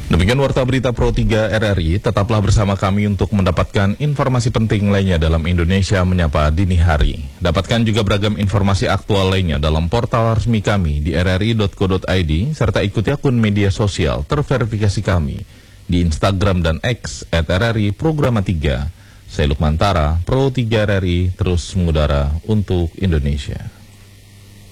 Demikian Warta Berita Pro 3 RRI, tetaplah bersama kami untuk mendapatkan informasi penting lainnya dalam Indonesia Menyapa Dini Hari. Dapatkan juga beragam informasi aktual lainnya dalam portal resmi kami di rri.co.id, serta ikuti akun media sosial terverifikasi kami di Instagram dan X @RRI Programa 3. Saya Lukman Tara, Pro 3 RRI, terus mengudara untuk Indonesia.